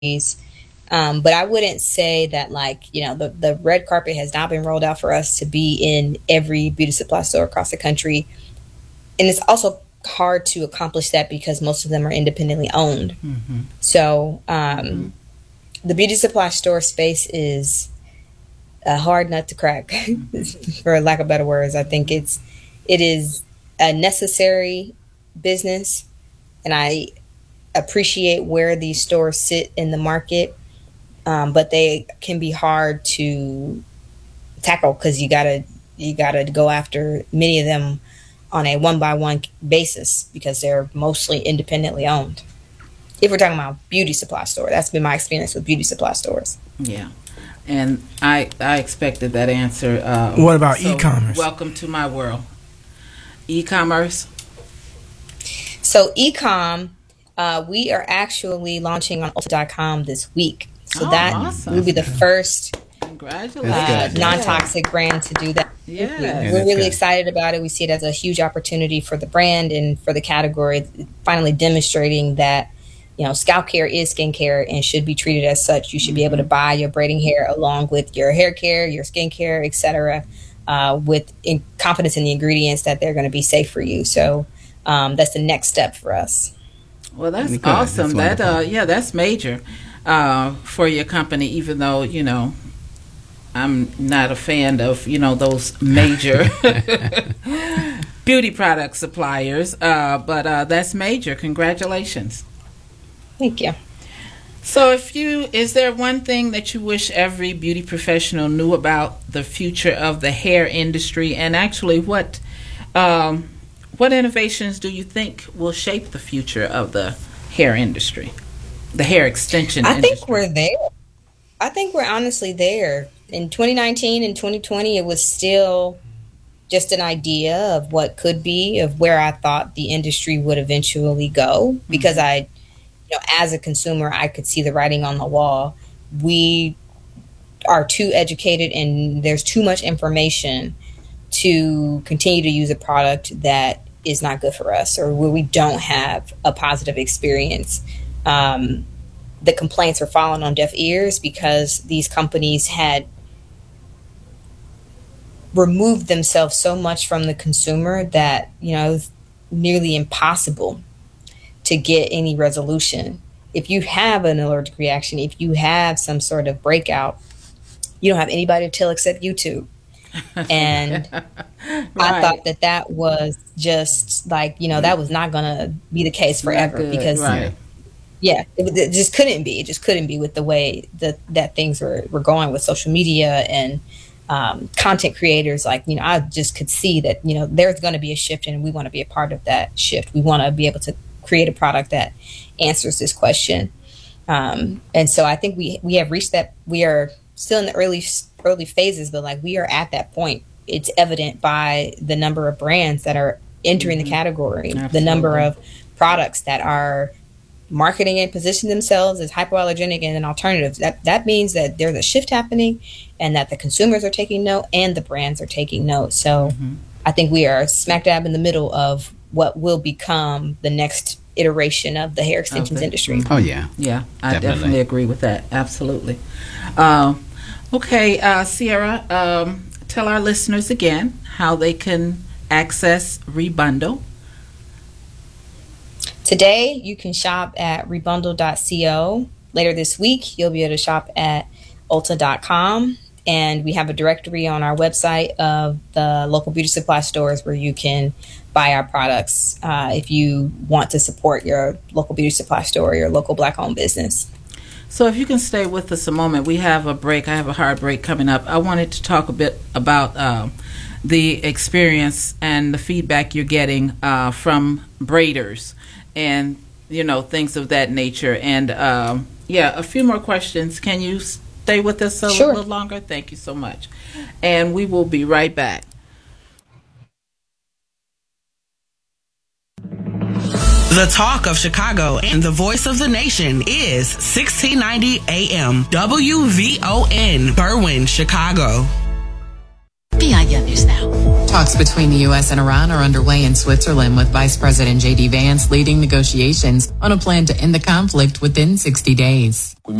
But I wouldn't say that, like, the red carpet has not been rolled out for us to be in every beauty supply store across the country. And it's also hard to accomplish that because most of them are independently owned. So the beauty supply store space is a hard nut to crack, for lack of better words. I think it is a necessary business, and I appreciate where these stores sit in the market, but they can be hard to tackle because you gotta go after many of them on a one-by-one basis because they're mostly independently owned. If we're talking about beauty supply store, that's been my experience with beauty supply stores. Yeah. And I expected that answer. What about e-commerce? Welcome to my world. E-commerce? So e-com, we are actually launching on Ulta.com this week. So that awesome. will be the first non-toxic brand to do that. Yeah. We're really excited about it. We see it as a huge opportunity for the brand and for the category, finally demonstrating that scalp care is skincare and should be treated as such. You should be able to buy your braiding hair along with your hair care, your skincare, etc., with confidence in the ingredients that they're going to be safe for you. So that's the next step for us. Well, that's awesome. That's major for your company. Even though I'm not a fan of those major beauty product suppliers, but that's major. Congratulations. Thank you. So is there one thing that you wish every beauty professional knew about the future of the hair industry, and actually what innovations do you think will shape the future of the hair industry, the hair extension industry? I think we're there. I think we're honestly there. In 2019 and 2020, it was still just an idea of what could be, of where I thought the industry would eventually go, because as a consumer, I could see the writing on the wall. We are too educated and there's too much information to continue to use a product that is not good for us or where we don't have a positive experience. The complaints are falling on deaf ears because these companies had removed themselves so much from the consumer that, it was nearly impossible to get any resolution. If you have an allergic reaction, if you have some sort of breakout, you don't have anybody to tell except YouTube. And right. I thought that was just like, that was not going to be the case forever because it just couldn't be. It just couldn't be with the way that things were going with social media and content creators. Like, I just could see that, there's going to be a shift and we want to be a part of that shift. We want to be able to create a product that answers this question. And so I think we have reached that. We are still in the early phases, but like we are at that point. It's evident by the number of brands that are entering the category, the number of products that are marketing and positioning themselves as hypoallergenic and an alternative. That means that there's a shift happening and that the consumers are taking note and the brands are taking note. So I think we are smack dab in the middle of what will become the next iteration of the hair extensions industry. Oh, yeah. Yeah, I definitely agree with that. Absolutely. Okay, Sierra, tell our listeners again how they can access Rebundle. Today, you can shop at rebundle.co. Later this week, you'll be able to shop at ulta.com. And we have a directory on our website of the local beauty supply stores where you can buy our products if you want to support your local beauty supply store or your local Black-owned business. So if you can stay with us a moment, we have a break. I have a hard break coming up. I wanted to talk a bit about the experience and the feedback you're getting from braiders and, things of that nature. And, a few more questions. Can you stay with us a little longer? Thank you so much. And we will be right back. The talk of Chicago and the voice of the nation is 1690 AM WVON, Berwyn, Chicago. PIN News Now. Talks between the U.S. and Iran are underway in Switzerland, with Vice President J.D. Vance leading negotiations on a plan to end the conflict within 60 days.